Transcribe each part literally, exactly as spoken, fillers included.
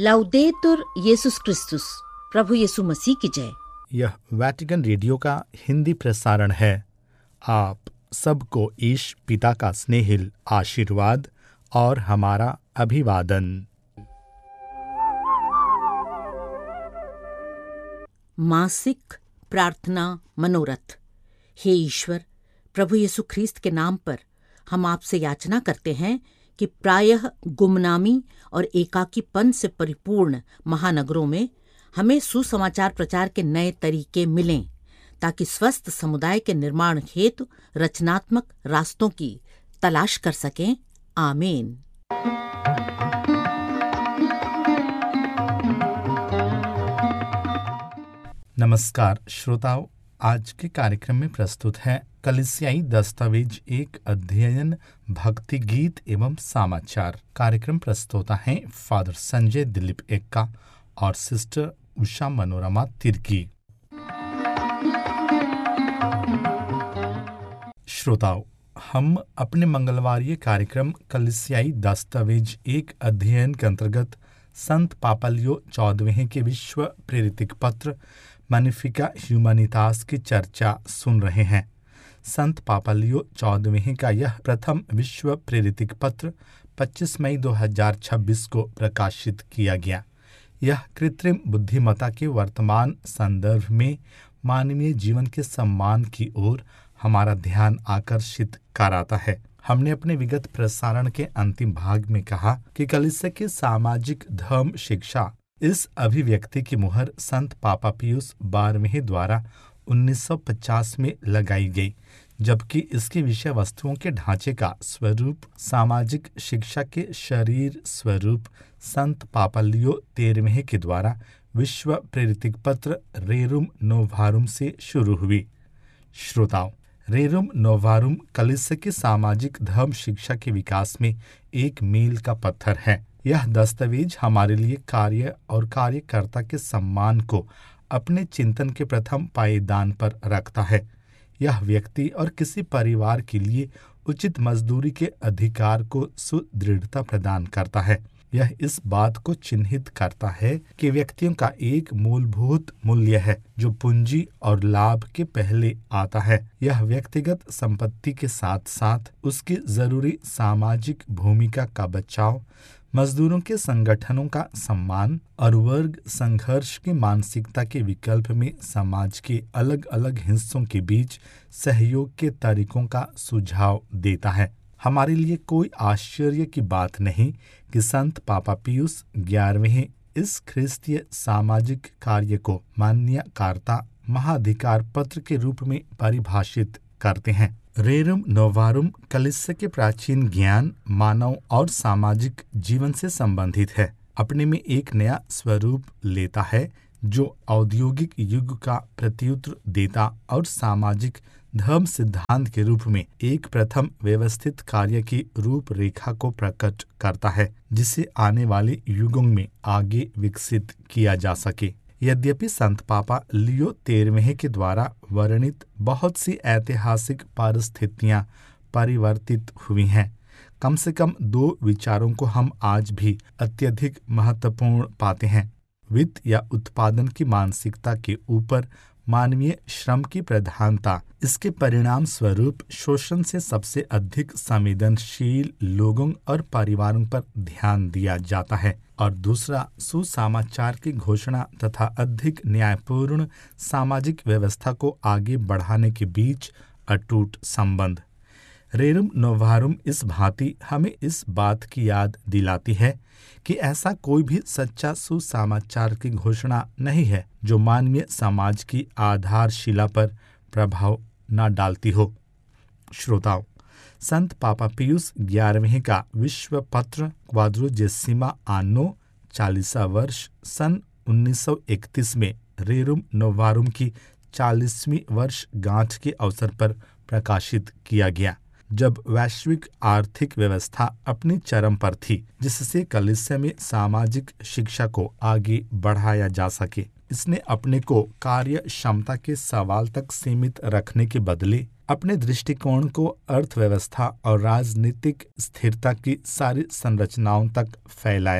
लाउदेतुर येसुस क्रिस्तुस, प्रभु यीशु मसीह की जय। यह वैटिकन रेडियो का हिंदी प्रसारण है। आप सबको ईश पिता का स्नेहिल आशीर्वाद और हमारा अभिवादन। मासिक प्रार्थना मनोरथ। हे ईश्वर, प्रभु यीशु ख्रीस्त के नाम पर हम आपसे याचना करते हैं कि प्रायः गुमनामी और एकाकीपन से परिपूर्ण महानगरों में हमें सुसमाचार प्रचार के नए तरीके मिलें, ताकि स्वस्थ समुदाय के निर्माण हेतु रचनात्मक रास्तों की तलाश कर सकें। आमीन। नमस्कार श्रोताओं, आज के कार्यक्रम में प्रस्तुत है कलीसियाई दस्तावेज एक अध्ययन, भक्ति गीत एवं समाचार। कार्यक्रम प्रस्तुता हैं फादर संजय दिलीप एक्का और सिस्टर उषा मनोरमा तिर्की। श्रोताओं, हम अपने मंगलवारीय कार्यक्रम कलीसियाई दस्तावेज एक अध्ययन के अंतर्गत संत पापा लियो चौदहवें के विश्व प्रेरित पत्र मैग्निफिका ह्यूमैनितास की चर्चा सुन रहे हैं। संत पापा लियो चौदहवें का यह प्रथम विश्व प्रेरित पत्र पच्चीस मई दो हज़ार छब्बीस को प्रकाशित किया गया। यह कृत्रिम बुद्धिमत्ता के वर्तमान संदर्भ में मानवीय जीवन के सम्मान की ओर हमारा ध्यान आकर्षित कराता है। हमने अपने विगत प्रसारण के अंतिम भाग में कहा कि कलीसिया की सामाजिक धर्म शिक्षा इस अभिव्यक्ति की मुहर संत पापा पियुस बारहवें द्वारा उन्नीस सौ पचास में लगाई गई, जबकि इसकी विषय वस्तुओं के ढांचे का स्वरूप सामाजिक शिक्षा के शरीर स्वरूप संत पापा लियो तेरहवें के द्वारा विश्व प्रेरित पत्र रेरुम नोवारुम से शुरू हुई। श्रोताओं, रेरुम नोवारुम कलीसिया की सामाजिक धर्म शिक्षा के विकास में एक मील का पत्थर है। यह दस्तावेज हमारे लिए कार्य और कार्यकर्ता के सम्मान को अपने चिंतन के प्रथम पायदान पर रखता है। यह व्यक्ति और किसी परिवार के लिए उचित मजदूरी के अधिकार को सुदृढ़ता प्रदान करता है। यह इस बात को चिन्हित करता है कि व्यक्तियों का एक मूलभूत मूल्य है जो पूंजी और लाभ के पहले आता है। यह व्यक्तिगत संपत्ति के साथ साथ उसकी जरूरी सामाजिक भूमिका का बचाव, मजदूरों के संगठनों का सम्मान और वर्ग संघर्ष की मानसिकता के विकल्प में समाज के अलग अलग हिस्सों के बीच सहयोग के तरीकों का सुझाव देता है। हमारे लिए कोई आश्चर्य की बात नहीं कि संत पापा पियुस ग्यारहवें इस ख्रिस्तीय सामाजिक कार्य को मान्यकार्ता महाधिकार पत्र के रूप में परिभाषित करते हैं। रेरुम नोवारुम कलीसिया के प्राचीन ज्ञान, मानव और सामाजिक जीवन से संबंधित है। अपने में एक नया स्वरूप लेता है जो औद्योगिक युग का प्रत्युत्तर देता और सामाजिक धर्म सिद्धांत के रूप में एक प्रथम व्यवस्थित कार्य की रूपरेखा को प्रकट करता है, जिसे आने वाले युगों में आगे विकसित किया जा सके। यद्यपि संत पापा लियो तेरहवें के द्वारा वर्णित बहुत सी ऐतिहासिक परिस्थितियां परिवर्तित हुई हैं, कम से कम दो विचारों को हम आज भी अत्यधिक महत्वपूर्ण पाते हैं। वित्त या उत्पादन की मानसिकता के ऊपर मानवीय श्रम की प्रधानता, इसके परिणाम स्वरूप शोषण से सबसे अधिक संवेदनशील लोगों और परिवारों पर ध्यान दिया जाता है, और दूसरा सुसमाचार की घोषणा तथा अधिक न्यायपूर्ण सामाजिक व्यवस्था को आगे बढ़ाने के बीच अटूट संबंध। रेरुम नोवारुम इस भांति हमें इस बात की याद दिलाती है कि ऐसा कोई भी सच्चा सुसमाचार की घोषणा नहीं है जो मानवीय समाज की आधारशिला पर प्रभाव न डालती हो। श्रोताओं, संत पापा पियुस ग्यारहवें का विश्व पत्र क्वाड्रेजेसिमा आनो चालीसा वर्ष सन उन्नीस सौ इकतीस में रेरुम नोवारुम की चालीसवीं वर्ष गांठ के अवसर पर प्रकाशित किया गया, जब वैश्विक आर्थिक व्यवस्था अपनी चरम पर थी, जिससे कलीसिया में सामाजिक शिक्षा को आगे बढ़ाया जा सके। इसने अपने को कार्य क्षमता के सवाल तक सीमित रखने के बदले अपने दृष्टिकोण को अर्थव्यवस्था और राजनीतिक स्थिरता की सारी संरचनाओं तक फैलाया।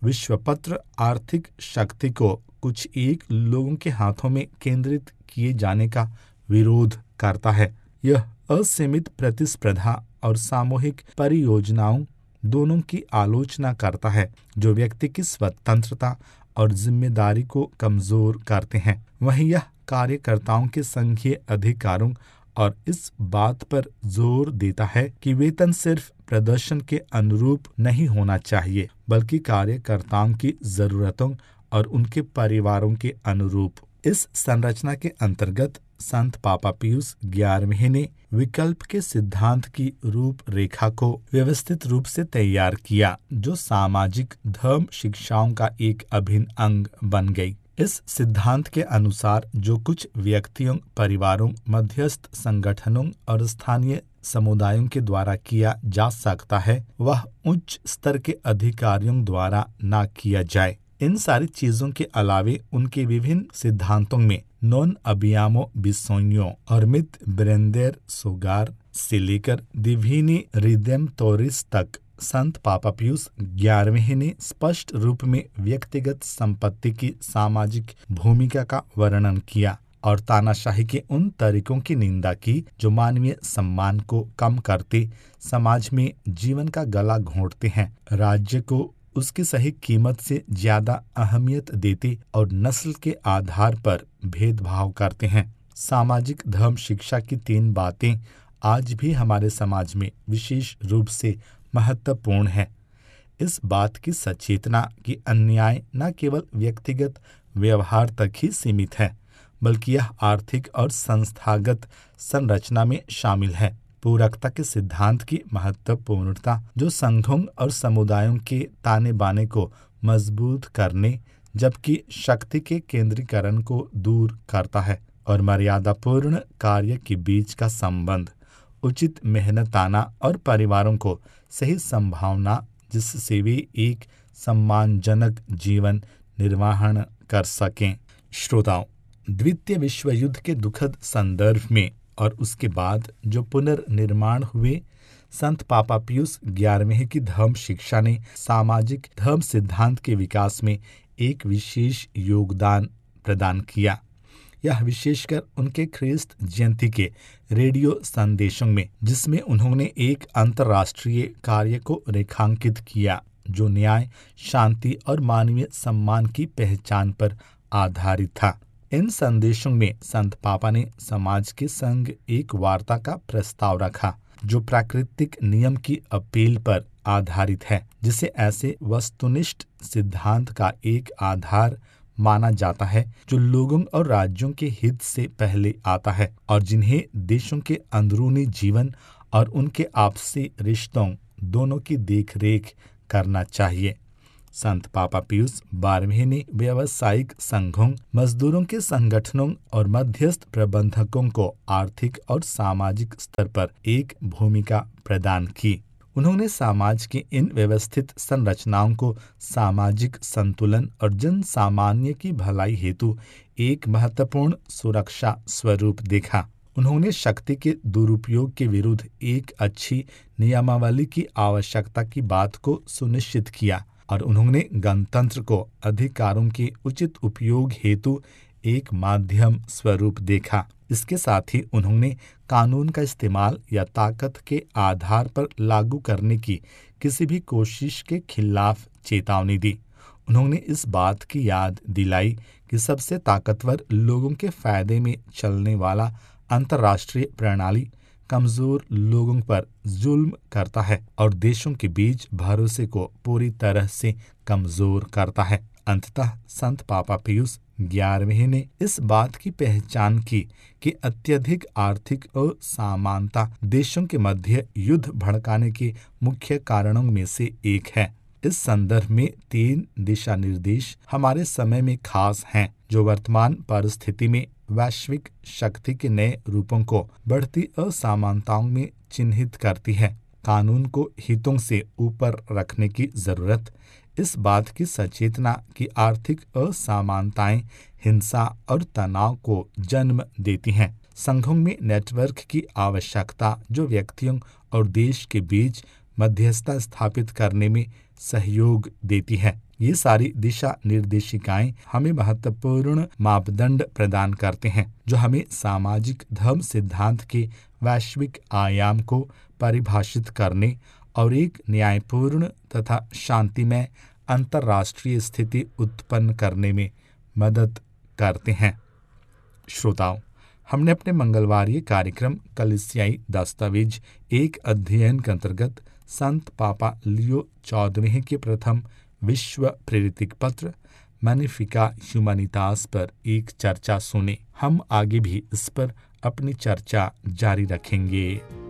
विश्वपत्र आर्थिक शक्ति को कुछ एक लोगों के हाथों में केंद्रित किए जाने का विरोध करता है। यह असीमित प्रतिस्पर्धा और सामूहिक परियोजनाओं दोनों की आलोचना करता है, जो व्यक्ति की स्वतंत्रता और जिम्मेदारी को कमजोर करते हैं। वहीं यह कार्यकर्ताओं के संघीय अधिकारों और इस बात पर जोर देता है कि वेतन सिर्फ प्रदर्शन के अनुरूप नहीं होना चाहिए, बल्कि कार्यकर्ताओं की जरूरतों और उनके परिवारों के अनुरूप। इस संरचना के अंतर्गत संत पापा पियूस ग्यारहवें ने विकल्प के सिद्धांत की रूपरेखा को व्यवस्थित रूप से तैयार किया, जो सामाजिक धर्म शिक्षाओं का एक अभिन्न अंग बन गई। इस सिद्धांत के अनुसार जो कुछ व्यक्तियों, परिवारों, मध्यस्थ संगठनों और स्थानीय समुदायों के द्वारा किया जा सकता है, वह उच्च स्तर के अधिकारियों द्वारा न किया जाए। इन सारी चीजों के अलावे उनके विभिन्न सिद्धांतों में नॉन अबियामो बिसोनियो और मित ब्रेंदेर सोगार से लेकर दिविनी रिडेम्टोरिस तक संत पापा पियूस ग्यारहवें ने स्पष्ट रूप में व्यक्तिगत संपत्ति की सामाजिक भूमिका का वर्णन किया और तानाशाही के उन तरीकों की निंदा की जो मानवीय सम्मान को कम करते, समाज में जीवन का गला घोंटते हैं, राज्य को उसकी सही कीमत से ज्यादा अहमियत देते और नस्ल के आधार पर भेदभाव करते हैं। सामाजिक धर्म शिक्षा की तीन बातें आज भी हमारे समाज में विशेष रूप से महत्वपूर्ण है। इस बात की सचेतना कि अन्याय न केवल व्यक्तिगत व्यवहार तक ही सीमित है, बल्कि यह आर्थिक और संस्थागत संरचना में शामिल है। पूरकता के सिद्धांत की महत्वपूर्णता, जो संघों और समुदायों के ताने बाने को मजबूत करने जबकि शक्ति के केंद्रीकरण को दूर करता है, और मर्यादापूर्ण कार्य के बीच का संबंध, उचित मेहनताना और परिवारों को सही संभावना जिससे वे एक सम्मानजनक जीवन निर्वाहन कर सकें। श्रोताओं, द्वितीय विश्व युद्ध के दुखद संदर्भ में और उसके बाद जो पुनर्निर्माण हुए, संत पापा पियूस ग्यारहवें की धर्म शिक्षा ने सामाजिक धर्म सिद्धांत के विकास में एक विशेष योगदान प्रदान किया। यह विशेषकर उनके ख्रिस्त जयंती के रेडियो संदेशों में, जिसमें उन्होंने एक अंतर्राष्ट्रीय कार्य को रेखांकित किया जो न्याय, शांति और मानवीय सम्मान की पहचान पर आधारित था। इन संदेशों में संत पापा ने समाज के संग एक वार्ता का प्रस्ताव रखा जो प्राकृतिक नियम की अपील पर आधारित है, जिसे ऐसे वस्तुनिष्ठ सिद्धांत का एक आधार माना जाता है जो लोगों और राज्यों के हित से पहले आता है और जिन्हें देशों के अंदरूनी जीवन और उनके आपसी रिश्तों दोनों की देखरेख करना चाहिए। संत पापा पियूस बारहवें ने व्यावसायिक संघों, मजदूरों के संगठनों और मध्यस्थ प्रबंधकों को आर्थिक और सामाजिक स्तर पर एक भूमिका प्रदान की। उन्होंने समाज की इन व्यवस्थित संरचनाओं को सामाजिक संतुलन और जन सामान्य की भलाई हेतु एक महत्वपूर्ण सुरक्षा स्वरूप देखा। उन्होंने शक्ति के दुरुपयोग के विरुद्ध एक अच्छी नियमावली की आवश्यकता की बात को सुनिश्चित किया और उन्होंने गणतंत्र को अधिकारों के उचित उपयोग हेतु एक माध्यम स्वरूप देखा। इसके साथ ही उन्होंने कानून का इस्तेमाल या ताकत के आधार पर लागू करने की किसी भी कोशिश के खिलाफ चेतावनी दी। उन्होंने इस बात की याद दिलाई कि सबसे ताकतवर लोगों के फायदे में चलने वाला अंतर्राष्ट्रीय प्रणाली कमजोर लोगों पर जुल्म करता है और देशों के बीच भरोसे को पूरी तरह से कमजोर करता है। अंततः संत पापा पियूस ग्यारहवें ने इस बात की पहचान की कि अत्यधिक आर्थिक असमानता देशों के मध्य युद्ध भड़काने के मुख्य कारणों में से एक है। इस संदर्भ में तीन दिशा निर्देश हमारे समय में खास हैं, जो वर्तमान परिस्थिति में वैश्विक शक्ति के नए रूपों को बढ़ती असमानताओं में चिन्हित करती है। कानून को हितों से ऊपर रखने की जरूरत, इस बात की सचेतना कि आर्थिक असमानताएं हिंसा और तनाव को जन्म देती हैं। संघों में नेटवर्क की आवश्यकता जो व्यक्तियों और देश के बीच मध्यस्थता स्थापित करने में सहयोग देती है। ये सारी दिशा निर्देशिकाएं हमें महत्वपूर्ण मापदंड प्रदान करते हैं जो हमें सामाजिक धर्म सिद्धांत के वैश्विक आयाम को परिभाषित करने और एक न्यायपूर्ण तथा शांतिमय अंतर्राष्ट्रीय स्थिति उत्पन्न करने में मदद करते हैं। श्रोताओं, हमने अपने मंगलवारी कार्यक्रम कलीसियाई दस्तावेज एक अध्ययन के अंतर्गत संत पापा लियो चौदहवें के प्रथम विश्व प्रेरित पत्र मैग्निफिका ह्यूमैनितास पर एक चर्चा सुने। हम आगे भी इस पर अपनी चर्चा जारी रखेंगे।